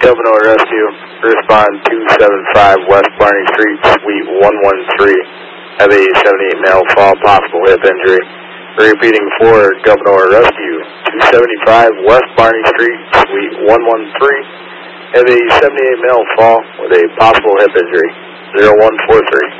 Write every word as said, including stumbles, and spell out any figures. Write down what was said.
Governor Rescue, respond two seven five West Barney Street, Suite one one three. Have a seventy-eight male fall, possible hip injury. Repeating for Governor Rescue, two seventy-five West Barney Street, Suite one one three. Have a seventy-eight male fall with a possible hip injury. zero one four three.